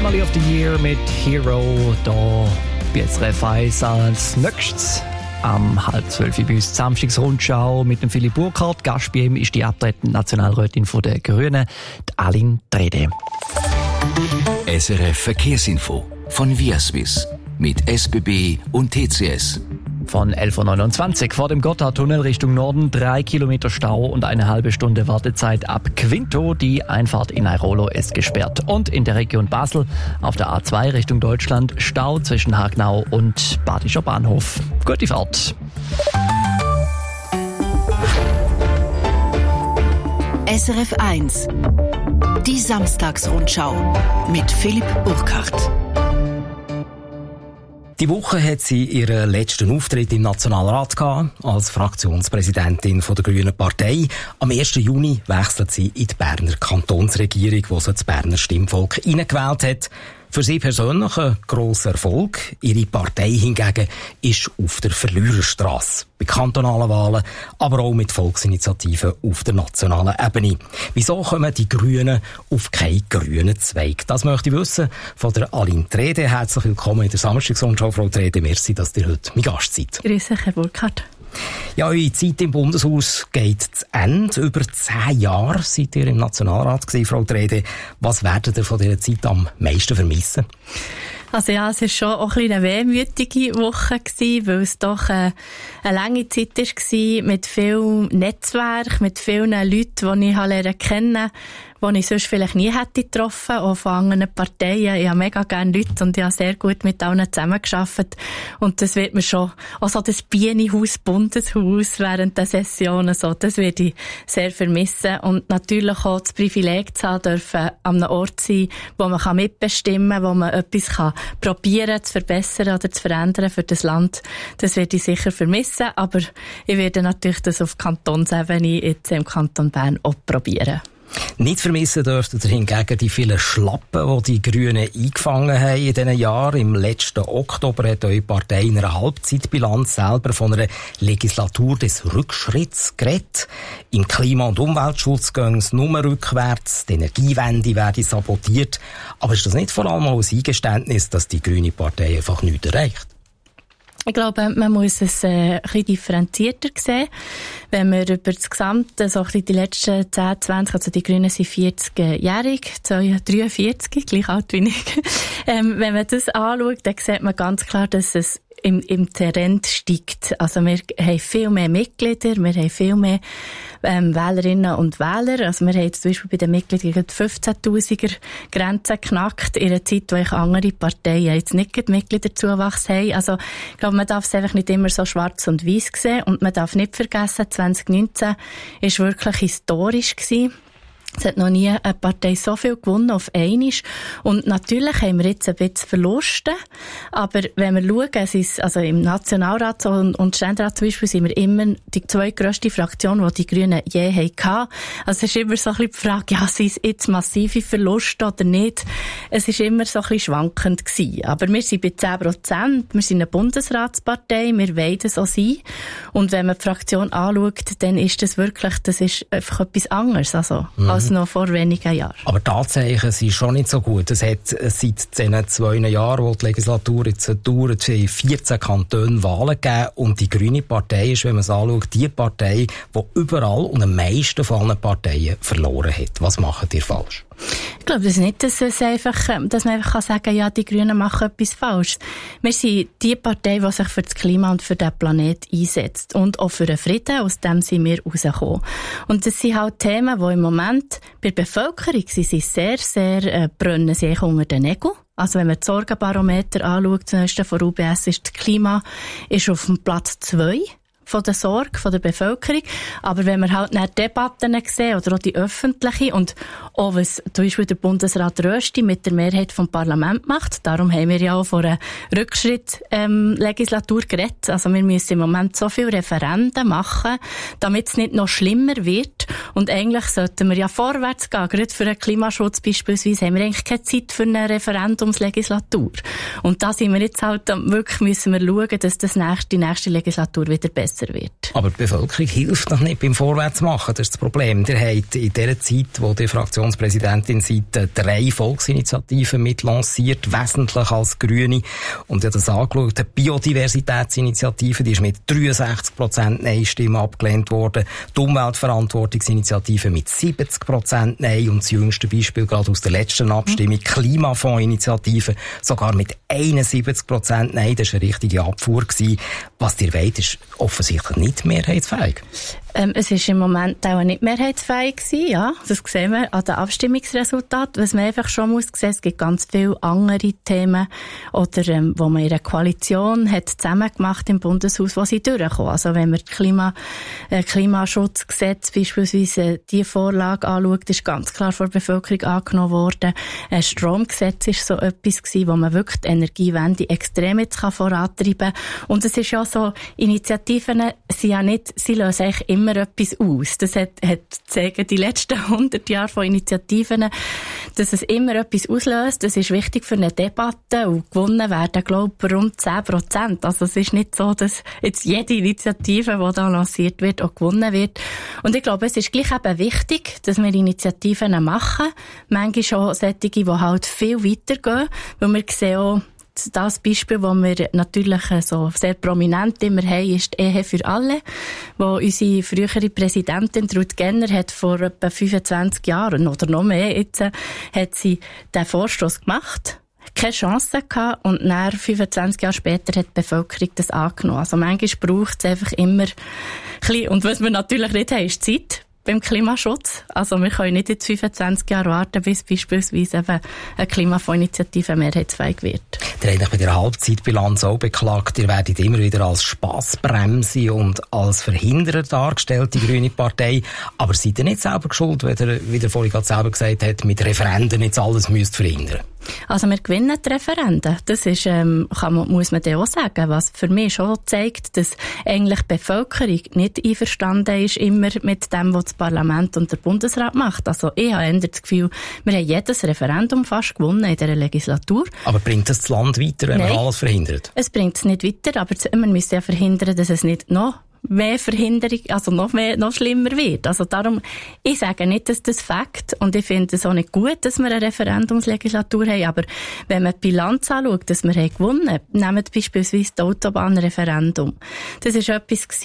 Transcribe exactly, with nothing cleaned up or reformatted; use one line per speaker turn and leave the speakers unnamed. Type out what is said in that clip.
Family of the Year mit Hero. Da bei S R F eins als nächstes. Am halb zwölf bei uns Samstagsrundschau mit dem Philipp Burkhardt. Gast bei ihm ist die abtretende Nationalrätin der Grünen, die Aline Trede.
S R F Verkehrsinfo von Viaswiss mit S B B und T C S.
Von elf Uhr neunundzwanzig vor dem Gotthardtunnel Richtung Norden, drei Kilometer Stau und eine halbe Stunde Wartezeit ab Quinto. Die Einfahrt in Airolo ist gesperrt. Und in der Region Basel auf der A zwei Richtung Deutschland Stau zwischen Hagnau und Badischer Bahnhof. Gute Fahrt.
S R F eins. Die Samstagsrundschau mit Philipp Burkhardt.
Die Woche hat sie ihren letzten Auftritt im Nationalrat gehabt, als Fraktionspräsidentin von der Grünen Partei. Am ersten Juni wechselt sie in die Berner Kantonsregierung, wo sie das Berner Stimmvolk hineingewählt hat. Für sie persönlich ein grosser Erfolg. Ihre Partei hingegen ist auf der Verliererstrasse. Bei kantonalen Wahlen, aber auch mit Volksinitiativen auf der nationalen Ebene. Wieso kommen die Grünen auf keinen grünen Zweig? Das möchte ich wissen von der Aline Trede. Herzlich willkommen in der Samstagsrundschau, Frau Trede. Merci, dass ihr heute mein Gast seid.
Grüß dich, Herr Burkhardt.
Ja, eure Zeit im Bundeshaus geht zu Ende. Über zehn Jahre seid ihr im Nationalrat gewesen, Frau Trede. Was werdet ihr von dieser Zeit am meisten vermissen?
Also ja, es war schon auch ein bisschen eine wehmütige Woche gewesen, weil es doch äh, eine lange Zeit war mit viel Netzwerk, mit vielen Leuten, die ich lernen kennen, die ich sonst vielleicht nie hätte getroffen, auch von anderen Parteien. Ich habe mega gerne Leute und ich habe sehr gut mit allen zusammengearbeitet. Und das wird mir schon, auch so das Bienenhaus, Bundeshaus während der Sessionen, so, das werde ich sehr vermissen. Und natürlich auch das Privileg zu haben dürfen, an einem Ort sein, wo man mitbestimmen kann, wo man etwas kann probieren zu verbessern oder zu verändern für das Land. Das werde ich sicher vermissen, aber ich werde natürlich das auf Kantonsebene jetzt im Kanton Bern auch probieren.
Nicht vermissen dürftet ihr hingegen die vielen Schlappen, die die Grünen eingefangen haben in diesen Jahren. Im letzten Oktober hat eure Partei in einer Halbzeitbilanz selber von einer Legislatur des Rückschritts geredet. Im Klima- und Umweltschutz gehen es nur rückwärts, die Energiewende werde sabotiert. Aber ist das nicht vor allem auch ein Eingeständnis, dass die grüne Partei einfach nichts erreicht?
Ich glaube, man muss es äh, ein bisschen differenzierter sehen. Wenn wir über das Gesamte, so ein bisschen die letzten zehn, zwanzig, also die Grünen sind vierzigjährig, dreiundvierzig, gleich alt wie ich. ähm, wenn man das anschaut, dann sieht man ganz klar, dass es im, im Trend steigt. Also wir haben viel mehr Mitglieder, wir haben viel mehr ähm, Wählerinnen und Wähler. Also wir haben jetzt zum Beispiel bei den Mitgliedern die fünfzehntausender Grenze geknackt in einer Zeit, wo ich andere Parteien jetzt nicht die Mitgliederzuwachs haben. Also ich glaube, man darf es einfach nicht immer so schwarz und weiß sehen und man darf nicht vergessen, zwanzig neunzehn war wirklich historisch gewesen. Es hat noch nie eine Partei so viel gewonnen auf einmal. Und natürlich haben wir jetzt ein bisschen Verluste. Aber wenn wir schauen, es ist, also im Nationalrat und, und Ständerat zum Beispiel sind wir immer die zweitgrösste Fraktion, die die Grünen je hatten. Also es ist immer so ein bisschen die Frage, ja, sind es jetzt massive Verluste oder nicht? Es ist immer so ein bisschen schwankend gewesen. Aber wir sind bei zehn Prozent. Wir sind eine Bundesratspartei. Wir wollen das auch sein. Und wenn man die Fraktion anschaut, dann ist das wirklich, das ist einfach etwas anderes. Also, mhm. als noch vor wenigen Jahren.
Aber die Anzeichen sind schon nicht so gut. Es hat seit diesen zwei Jahren, wo die Legislatur jetzt dauert, vierzehn Kantone Wahlen gegeben und die Grüne Partei ist, wenn man es anschaut, die Partei, die überall und am meisten von allen Parteien verloren hat. Was macht ihr falsch?
Ich glaube das nicht, dass, es einfach, dass man einfach sagen kann, ja, die Grünen machen etwas falsch. Wir sind die Partei, die sich für das Klima und für den Planeten einsetzt. Und auch für den Frieden, aus dem sind wir rausgekommen. Und das sind halt Themen, die im Moment bei der Bevölkerung sie sind sehr, sehr äh, brennen sich unter den Nägeln. Also wenn man das Sorgenbarometer anschaut, das neueste von U B S, ist das Klima ist auf dem Platz zwei. Von der Sorge von der Bevölkerung. Aber wenn wir halt nach Debatten sehen, oder auch die öffentliche, und auch was zum Beispiel der Bundesrat Rösti mit der Mehrheit vom Parlament macht, darum haben wir ja auch vor einer Rückschritt-Legislatur ähm, geredet. Also wir müssen im Moment so viele Referenden machen, damit es nicht noch schlimmer wird. Und eigentlich sollten wir ja vorwärts gehen. Gerade für den Klimaschutz beispielsweise haben wir eigentlich keine Zeit für eine Referendumslegislatur. Und da sind wir jetzt halt, wirklich müssen wir schauen, dass das nächste, die nächste Legislatur wieder besser besser wird.
Aber die Bevölkerung hilft noch nicht beim Vorwärtsmachen, das ist das Problem. Ihr habt in dieser Zeit, wo die Fraktionspräsidentin seid, drei Volksinitiativen mit lanciert, wesentlich als Grüne. Und ich habe das angeschaut, die Biodiversitätsinitiative, die ist mit dreiundsechzig Prozent Nein-Stimmen abgelehnt worden, die Umweltverantwortungsinitiative mit siebzig Prozent Nein und das jüngste Beispiel gerade aus der letzten Abstimmung, mhm. Klimafondsinitiative, sogar mit einundsiebzig Prozent Nein, das war eine richtige Abfuhr gewesen. Was ihr wollt, ist offensichtlich nicht mehrheitsfähig.
Ähm, es ist im Moment auch nicht mehrheitsfähig gewesen, ja. Das sehen wir an den Abstimmungsresultaten. Was man einfach schon muss sehen, es gibt ganz viele andere Themen, oder, ähm, wo man in einer Koalition hat zusammen gemacht im Bundeshaus, wo sie durchkommen. Also, wenn man das Klima, äh, Klimaschutzgesetz beispielsweise die Vorlage anschaut, ist ganz klar von der Bevölkerung angenommen worden. Ein Stromgesetz ist so etwas gewesen, wo man wirklich die Energiewende extrem jetzt kann vorantreiben kann. Und es ist ja so, Initiativen sind ja nicht, sie lösen eigentlich immer etwas aus. Das hat, hat zeigen die letzten hundert Jahre von Initiativen, dass es immer etwas auslöst. Das ist wichtig für eine Debatte und gewonnen werden, glaube ich, rund zehn Prozent. Also es ist nicht so, dass jetzt jede Initiative, die da lanciert wird, auch gewonnen wird. Und ich glaube, es ist gleich eben wichtig, dass wir Initiativen machen. Manchmal auch solche, die halt viel weitergehen, weil wir sehen auch, das Beispiel, das wir natürlich so sehr prominent immer haben, ist die Ehe für alle, wo unsere frühere Präsidentin Ruth Genner hat vor etwa fünfundzwanzig Jahren oder noch mehr jetzt, hat sie den Vorstoss gemacht, keine Chance gehabt und dann fünfundzwanzig Jahre später hat die Bevölkerung das angenommen. Also manchmal braucht es einfach immer ein bisschen, und was wir natürlich nicht haben, ist Zeit beim Klimaschutz. Also wir können nicht jetzt fünfundzwanzig Jahre warten, bis beispielsweise eben eine Klimafondsinitiative mehrheitsfähig wird.
Ihr habt bei der Halbzeitbilanz auch beklagt, ihr werdet immer wieder als Spassbremse und als Verhinderer dargestellt, die Grüne Partei. Aber seid ihr nicht selber geschuld, wenn ihr, wie ihr vorhin gerade selber gesagt habt, mit Referenden jetzt alles müsst verhindern?
Also wir gewinnen die Referenden. Das ist, ähm, kann man, muss man dann auch sagen, was für mich schon zeigt, dass eigentlich die Bevölkerung nicht einverstanden ist immer mit dem, was das Parlament und der Bundesrat macht. Also ich habe eher das Gefühl, wir haben jedes Referendum fast gewonnen in dieser Legislatur.
Aber bringt das das Land weiter, wenn
Nein,
man alles verhindert?
Es bringt es nicht weiter, aber man müsste ja verhindern, dass es nicht noch mehr Verhinderung, also noch mehr, noch schlimmer wird. Also darum, ich sage nicht, dass das Fakt, und ich finde es auch nicht gut, dass wir eine Referendumslegislatur haben, aber wenn man die Bilanz anschaut, dass wir haben gewonnen, nehmen beispielsweise das Autobahnreferendum. Das ist etwas gewesen,